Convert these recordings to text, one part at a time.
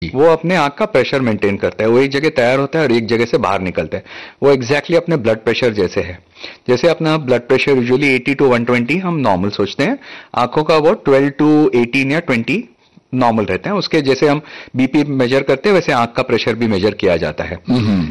वो अपने आंख का प्रेशर मेंटेन करता है। वो एक जगह तैयार होता है और एक जगह से बाहर निकलता है। वो एग्जैक्टली अपने ब्लड प्रेशर जैसे है। जैसे अपना ब्लड प्रेशर यूजुअली 80 to 120 हम नॉर्मल सोचते हैं, आंखों का वो 12 to 18 या 20 नॉर्मल रहते हैं। उसके जैसे हम बीपी मेजर करते हैं वैसे आंख का प्रेशर भी मेजर किया जाता है।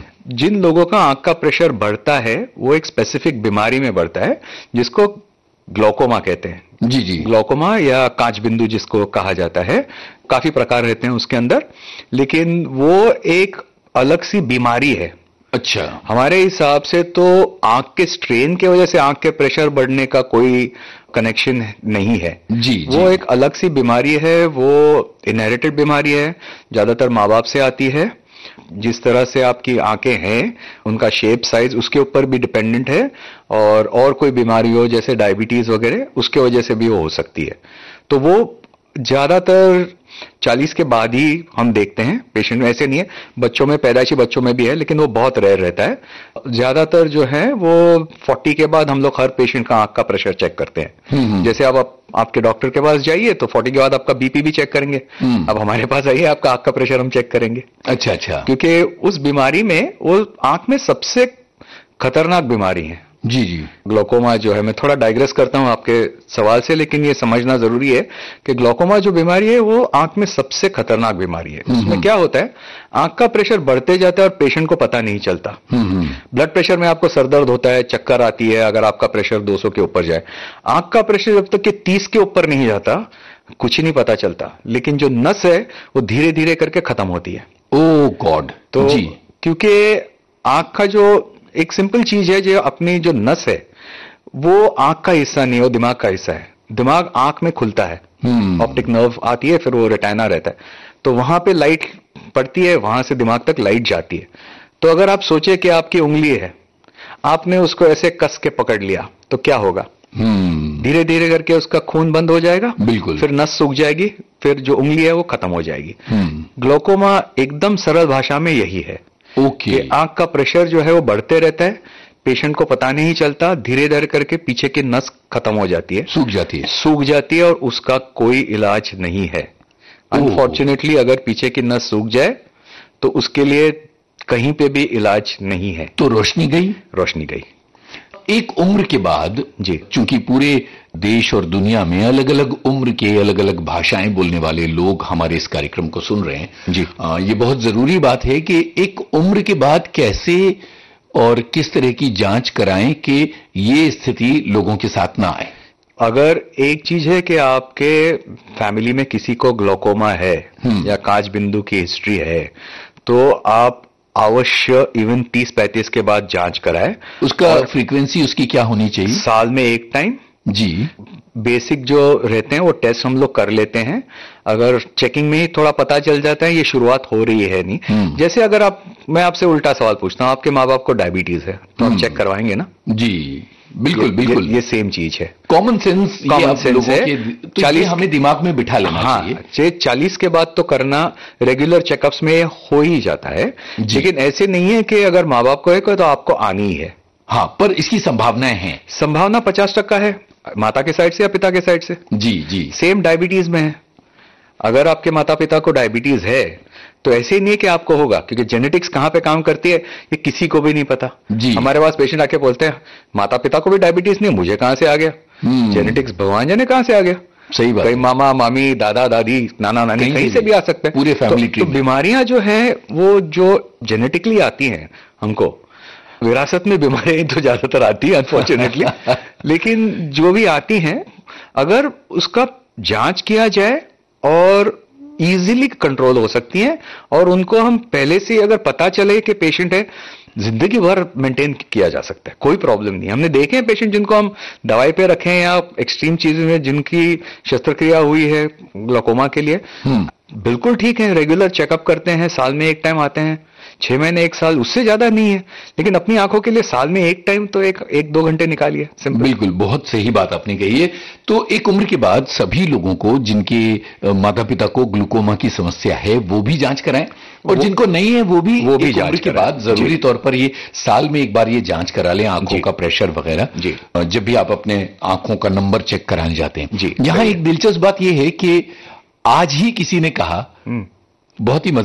जिन लोगों का आंख का प्रेशर बढ़ता है वो एक स्पेसिफिक बीमारी में बढ़ता है जिसको ग्लोकोमा कहते हैं। जी जी, ग्लोकोमा या कांच बिंदु जिसको कहा जाता है। काफी प्रकार रहते हैं उसके अंदर, लेकिन वो एक अलग सी बीमारी है। अच्छा, हमारे हिसाब से तो आंख के स्ट्रेन की वजह से आंख के प्रेशर बढ़ने का कोई कनेक्शन नहीं है। जी, वो एक अलग सी बीमारी है। वो इनहेरिटेड बीमारी है, ज्यादातर माँ बाप से आती है। जिस तरह से आपकी आंखें हैं उनका शेप साइज उसके ऊपर भी डिपेंडेंट है। और कोई बीमारी हो जैसे डायबिटीज वगैरह उसके वजह से भी वो हो सकती है। तो वो ज्यादातर 40 के बाद ही हम देखते हैं पेशेंट में। ऐसे नहीं है, बच्चों में, पैदाइशी बच्चों में भी है, लेकिन वो बहुत रेयर रहता है। ज्यादातर जो है वो 40 के बाद हम लोग हर पेशेंट का आंख का प्रेशर चेक करते हैं। जैसे आप आपके डॉक्टर के पास जाइए तो 40 के बाद आपका बीपी भी चेक करेंगे। अब हमारे पास आइए, आपका आंख का प्रेशर हम चेक करेंगे। अच्छा अच्छा, क्योंकि उस बीमारी में वो आंख में सबसे खतरनाक बीमारी है। जी जी, ग्लोकोमा जो है, मैं थोड़ा डाइग्रेस करता हूं आपके सवाल से, लेकिन ये समझना जरूरी है कि ग्लोकोमा जो बीमारी है वो आंख में सबसे खतरनाक बीमारी है। उसमें क्या होता है, आंख का प्रेशर बढ़ते जाता है और पेशेंट को पता नहीं चलता। ब्लड प्रेशर में आपको सरदर्द होता है, चक्कर आती है अगर आपका प्रेशर 200 के ऊपर जाए। आंख का प्रेशर जब तक कि 30 के ऊपर नहीं जाता कुछ ही नहीं पता चलता, लेकिन जो नस है वो धीरे धीरे करके खत्म होती है। ओ गॉड। तो जी, क्योंकि आंख का जो एक सिंपल चीज है, जो अपनी जो नस है वो आंख का हिस्सा नहीं है, वो दिमाग का हिस्सा है। दिमाग आंख में खुलता है, ऑप्टिक नर्व आती है, फिर वो रेटिना रहता है, तो वहां पे लाइट पड़ती है, वहां से दिमाग तक लाइट जाती है। तो अगर आप सोचे कि आपकी उंगली है, आपने उसको ऐसे कस के पकड़ लिया तो क्या होगा? धीरे धीरे करके उसका खून बंद हो जाएगा, बिल्कुल, फिर नस सूख जाएगी, फिर जो उंगली है वो खत्म हो जाएगी। ग्लोकोमा एकदम सरल भाषा में यही है। ओके, आंख का प्रेशर जो है वो बढ़ते रहता है, पेशेंट को पता नहीं चलता, धीरे धीरे करके पीछे की नस खत्म हो जाती है, सूख जाती है और उसका कोई इलाज नहीं है। अनफॉर्चुनेटली अगर पीछे की नस सूख जाए तो उसके लिए कहीं पे भी इलाज नहीं है। तो रोशनी गई। एक उम्र के बाद जी, चूंकि पूरे देश और दुनिया में अलग अलग उम्र के अलग अलग भाषाएं बोलने वाले लोग हमारे इस कार्यक्रम को सुन रहे हैं जी, ये बहुत जरूरी बात है कि एक उम्र के बाद कैसे और किस तरह की जांच कराएं कि ये स्थिति लोगों के साथ ना आए। अगर एक चीज है कि आपके फैमिली में किसी को ग्लोकोमा है या कांच बिंदु की हिस्ट्री है तो आप अवश्य इवन 30-35 के बाद जांच कराएं। उसका फ्रीक्वेंसी उसकी क्या होनी चाहिए? साल में एक टाइम जी, बेसिक जो रहते हैं वो टेस्ट हम लोग कर लेते हैं। अगर चेकिंग में ही थोड़ा पता चल जाता है ये शुरुआत हो रही है नहीं। जैसे अगर मैं आपसे उल्टा सवाल पूछता हूं, आपके माँ बाप को डायबिटीज है तो आप चेक करवाएंगे ना? जी बिल्कुल, ये सेम चीज है। कॉमन सेंस है, तो 40 हमें दिमाग में बिठा लेना चाहिए। 40 के बाद तो करना रेगुलर चेकअप्स में हो ही जाता है, लेकिन ऐसे नहीं है कि अगर माँ बाप को है तो आपको आनी ही है। हाँ, पर इसकी संभावनाएं हैं। संभावना 50% है, माता के साइड से या पिता के साइड से। जी, सेम डायबिटीज में है। अगर आपके माता पिता को डायबिटीज है तो ऐसे ही नहीं है कि आपको होगा, क्योंकि जेनेटिक्स कहां पे काम करती है ये किसी को भी नहीं पता। हमारे पास पेशेंट आके बोलते हैं माता पिता को भी डायबिटीज नहीं, मुझे कहां से आ गया? जेनेटिक्स भगवान जाने कहां से आ गया। सही बात। कई मामा मामी दादा दादी नाना नानी कहीं से भी आ सकते हैं, पूरे फैमिली ट्री। तो बीमारियां जो है वो जो जेनेटिकली आती हैं, हमको विरासत में बीमारियां तो ज्यादातर आती है अनफॉर्चुनेटली लेकिन जो भी आती हैं अगर उसका जांच किया जाए और इजीली कंट्रोल हो सकती हैं, और उनको हम पहले से अगर पता चले कि पेशेंट है, जिंदगी भर मेंटेन किया जा सकता है, कोई प्रॉब्लम नहीं। हमने देखे हैं पेशेंट जिनको हम दवाई पे रखे हैं या एक्सट्रीम चीजें में जिनकी शस्त्रक्रिया हुई है ग्लोकोमा के लिए, बिल्कुल ठीक है, रेगुलर चेकअप करते हैं, साल में एक टाइम आते हैं, 6 महीने 1 साल, उससे ज्यादा नहीं है, लेकिन अपनी आंखों के लिए साल में एक टाइम तो एक 2 घंटे निकालिए। बिल्कुल, बहुत सही बात आपने कही है। तो एक उम्र के बाद सभी लोगों को जिनके माता पिता को ग्लूकोमा की समस्या है वो भी जांच कराएं, और जिनको नहीं है वो भी एक उम्र के बाद जरूरी तौर पर ये साल में एक बार ये जांच करा लें, आंखों का प्रेशर वगैरह, जब भी आप अपने आंखों का नंबर चेक कराने जाते हैं। यहाँ एक दिलचस्प बात यह है कि आज ही किसी ने कहा, बहुत ही